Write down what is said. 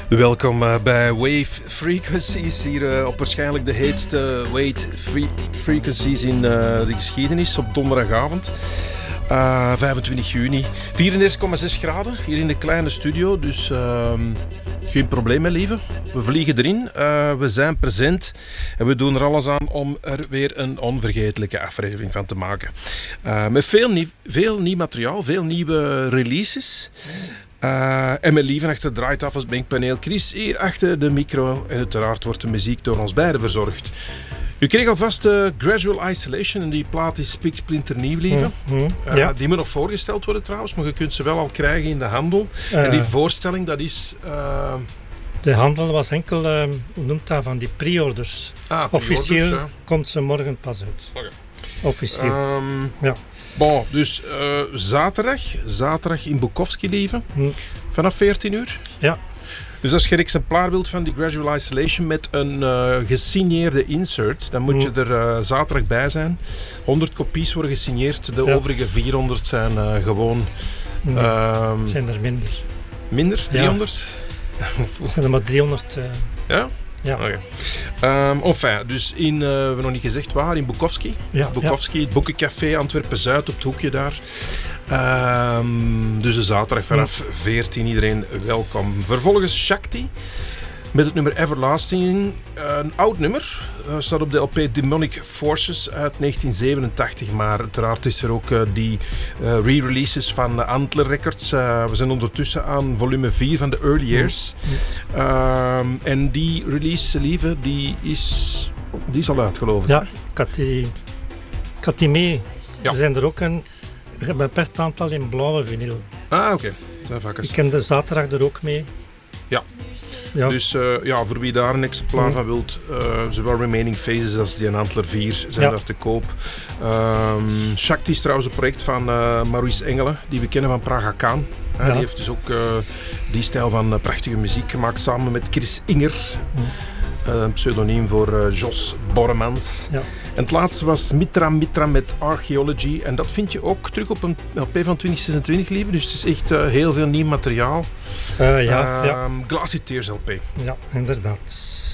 Welkom bij Wave Frequencies, hier op waarschijnlijk de heetste Wave Frequencies in de geschiedenis op donderdagavond. 25 juni, 34,6 graden hier in de kleine studio, dus geen probleem met lieve. We vliegen erin, we zijn present en we doen er alles aan om er weer een onvergetelijke aflevering van te maken. Met veel nieuw materiaal, veel nieuwe releases. En mijn lieve achter de draaitafels Mengpaneel Chris hier achter de micro en uiteraard wordt de muziek door ons beiden verzorgd. U kreeg alvast Gradual Isolation en die plaat is splinternieuw, lieve. Ja. Die moet nog voorgesteld worden trouwens, maar je kunt ze wel al krijgen in de handel. En die voorstelling, dat is... De handel was enkel, hoe noemt dat, van die pre-orders. Officieel ja. Komt ze morgen pas uit. Okay. Officieel. Ja. Bon, dus zaterdag in Bukowski, lieve. Vanaf 14 uur. Ja. Dus als je een exemplaar wilt van die Gradual Isolation met een gesigneerde insert, dan moet je er zaterdag bij zijn. 100 kopies worden gesigneerd, de overige 400 zijn gewoon... Het zijn er minder. Minder? 300? Ja. Het zijn er maar 300. Ja? Ja. Okay. Enfin, dus we hebben nog niet gezegd waar, in Bukowski. Ja, Bukowski, het Boekencafé Antwerpen-Zuid op het hoekje daar. Dus de zaterdag vanaf 14, iedereen welkom. Vervolgens Shakti met het nummer Everlasting. Een oud nummer, staat op de LP Demonic Forces uit 1987, maar uiteraard is er ook die re-releases van Antler Records. We zijn ondertussen aan volume 4 van de Early Years. En die release, lieve, die is al uit, geloof ik. Ja, ik had die mee. Ja. Er zijn er ook een beperkt aantal in blauwe vinyl. Ah, oké. Ik ken de zaterdag er ook mee. Ja. Ja. Dus voor wie daar een exemplaar van wilt, zowel Remaining Phases als die Antler 4 zijn daar te koop. Shakti is trouwens een project van Maurice Engelen, die we kennen van Praga Khan. Die heeft dus ook die stijl van prachtige muziek gemaakt samen met Chris Inger. Een pseudoniem voor Jos Borremans. Ja. En het laatste was Mitra met Archaeology. En dat vind je ook terug op een LP van 2026, lieve. Dus het is echt heel veel nieuw materiaal. Glassy Tears LP. Ja, inderdaad.